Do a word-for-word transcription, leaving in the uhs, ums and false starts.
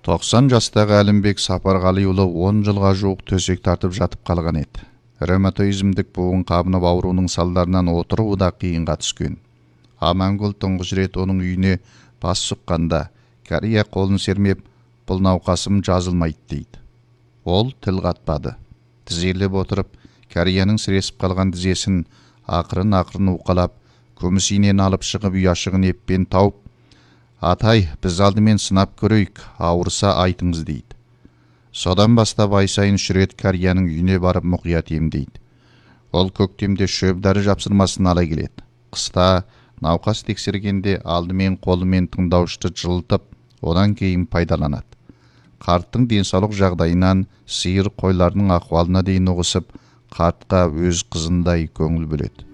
тоқсан жастағы Әлімбек Сапарғалиұлы он жылға жуық төсек тартып жатып қалған еді. Ревматоизмдік буын қабынып ауруының салдарынан отыруы да қиынға түскен. Амангүл тұңғыш рет оның үйіне бас сұққанда, Кәрия қолын сермеп, бұл науқасым жазылмайды дейді. Ол тіл қатпады. Тізерлеп отырып, Кәрияның сіресіп қалған тізесін ақырын-ақырын уқалап, күміс инені алып шығып ұяшығын еппен тауып, «Атай, біз алдымен сынап көрейік, ауырса айтыңыз» дейді. Содан бастап ай сайын үш рет Кәрияның үйіне барып мұқият емдейді. Ол көктемде шөп дәрі жапсырмасын ала келеді. Қыста науқас тексергенде алдымен қолымен тыңдауышты жылытып, одан кейін пайдаланады. Қарттың денсаулық жағдайынан сиыр қойларының ахуалына дейін ұғысып, қартқа өз қызындай көңіл бөледі.